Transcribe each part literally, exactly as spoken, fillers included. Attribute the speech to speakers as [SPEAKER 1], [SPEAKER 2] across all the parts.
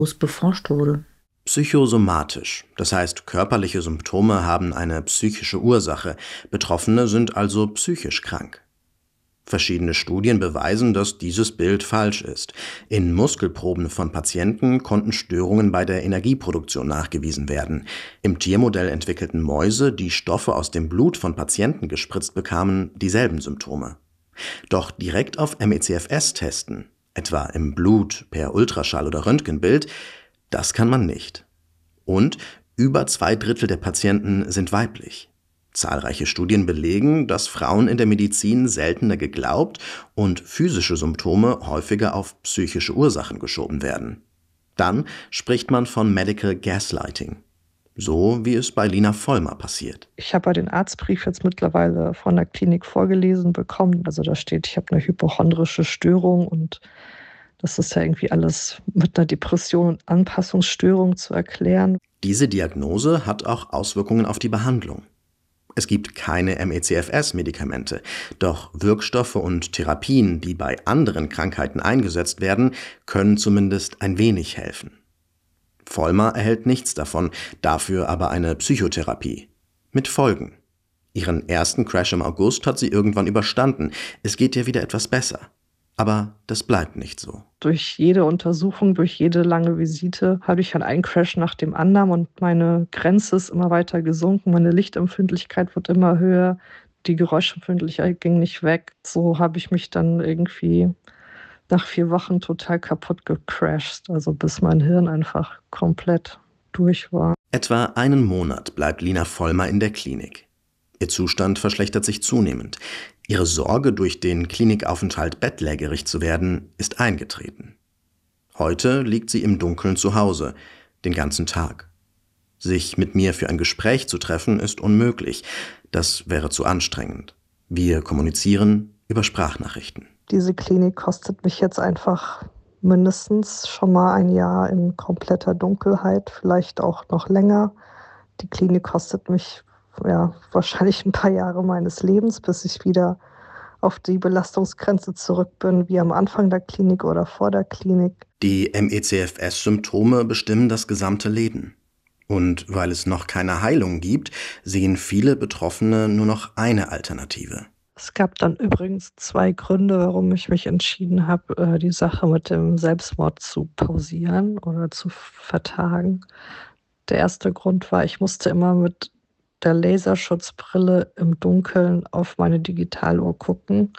[SPEAKER 1] wo es beforscht wurde.
[SPEAKER 2] Psychosomatisch, das heißt, körperliche Symptome haben eine psychische Ursache, Betroffene sind also psychisch krank. Verschiedene Studien beweisen, dass dieses Bild falsch ist. In Muskelproben von Patienten konnten Störungen bei der Energieproduktion nachgewiesen werden. Im Tiermodell entwickelten Mäuse, die Stoffe aus dem Blut von Patienten gespritzt bekamen, dieselben Symptome. Doch direkt auf M E C F S testen, etwa im Blut, per Ultraschall oder Röntgenbild, das kann man nicht. Und über zwei Drittel der Patienten sind weiblich. Zahlreiche Studien belegen, dass Frauen in der Medizin seltener geglaubt und physische Symptome häufiger auf psychische Ursachen geschoben werden. Dann spricht man von Medical Gaslighting. So wie es bei Lina Vollmer passiert.
[SPEAKER 3] Ich habe ja den Arztbrief jetzt mittlerweile von der Klinik vorgelesen bekommen. Also da steht, ich habe eine hypochondrische Störung und das ist ja irgendwie alles mit einer Depression und Anpassungsstörung zu erklären.
[SPEAKER 2] Diese Diagnose hat auch Auswirkungen auf die Behandlung. Es gibt keine M E C F S-Medikamente, doch Wirkstoffe und Therapien, die bei anderen Krankheiten eingesetzt werden, können zumindest ein wenig helfen. Vollmer erhält nichts davon, dafür aber eine Psychotherapie. Mit Folgen. Ihren ersten Crash im August hat sie irgendwann überstanden. Es geht ihr wieder etwas besser. Aber das bleibt nicht so.
[SPEAKER 3] Durch jede Untersuchung, durch jede lange Visite habe ich halt einen Crash nach dem anderen und meine Grenze ist immer weiter gesunken. Meine Lichtempfindlichkeit wird immer höher, die Geräuschempfindlichkeit ging nicht weg. So habe ich mich dann irgendwie nach vier Wochen total kaputt gecrashed, also bis mein Hirn einfach komplett durch war.
[SPEAKER 2] Etwa einen Monat bleibt Lina Vollmer in der Klinik. Ihr Zustand verschlechtert sich zunehmend. Ihre Sorge, durch den Klinikaufenthalt bettlägerig zu werden, ist eingetreten. Heute liegt sie im Dunkeln zu Hause, den ganzen Tag. Sich mit mir für ein Gespräch zu treffen, ist unmöglich. Das wäre zu anstrengend. Wir kommunizieren über Sprachnachrichten.
[SPEAKER 3] Diese Klinik kostet mich jetzt einfach mindestens schon mal ein Jahr in kompletter Dunkelheit, vielleicht auch noch länger. Die Klinik kostet mich ja, wahrscheinlich ein paar Jahre meines Lebens, bis ich wieder auf die Belastungsgrenze zurück bin, wie am Anfang der Klinik oder vor der Klinik.
[SPEAKER 2] Die M E C F S-Symptome bestimmen das gesamte Leben. Und weil es noch keine Heilung gibt, sehen viele Betroffene nur noch eine Alternative.
[SPEAKER 3] Es gab dann übrigens zwei Gründe, warum ich mich entschieden habe, die Sache mit dem Selbstmord zu pausieren oder zu vertagen. Der erste Grund war, ich musste immer mit der Laserschutzbrille im Dunkeln auf meine Digitaluhr gucken.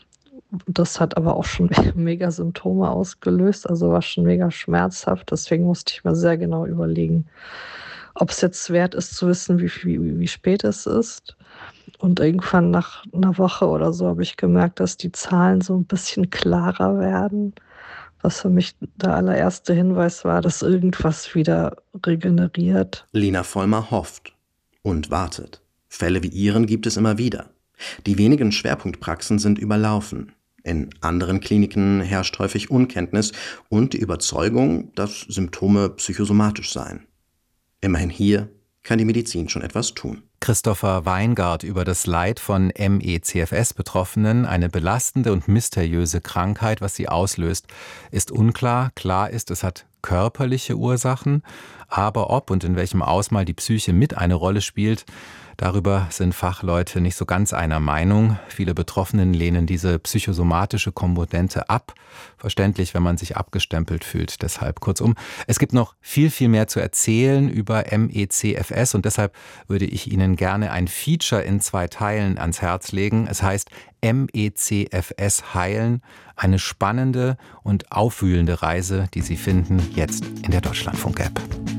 [SPEAKER 3] Das hat aber auch schon mega Symptome ausgelöst, also war schon mega schmerzhaft. Deswegen musste ich mir sehr genau überlegen, ob es jetzt wert ist zu wissen, wie, wie, wie spät es ist. Und irgendwann nach einer Woche oder so habe ich gemerkt, dass die Zahlen so ein bisschen klarer werden. Was für mich der allererste Hinweis war, dass irgendwas wieder regeneriert.
[SPEAKER 2] Lina Vollmer hofft und wartet. Fälle wie ihren gibt es immer wieder. Die wenigen Schwerpunktpraxen sind überlaufen. In anderen Kliniken herrscht häufig Unkenntnis und die Überzeugung, dass Symptome psychosomatisch seien. Immerhin hier kann die Medizin schon etwas tun.
[SPEAKER 4] Christopher Weingart über das Leid von M E C F S-Betroffenen, eine belastende und mysteriöse Krankheit, was sie auslöst, ist unklar. Klar ist, es hat körperliche Ursachen, aber ob und in welchem Ausmaß die Psyche mit eine Rolle spielt, darüber sind Fachleute nicht so ganz einer Meinung. Viele Betroffenen lehnen diese psychosomatische Komponente ab. Verständlich, wenn man sich abgestempelt fühlt. Deshalb kurzum, es gibt noch viel, viel mehr zu erzählen über M E C F S und deshalb würde ich Ihnen gerne ein Feature in zwei Teilen ans Herz legen. Es heißt M E C F S heilen. Eine spannende und aufwühlende Reise, die Sie finden jetzt in der Deutschlandfunk-App.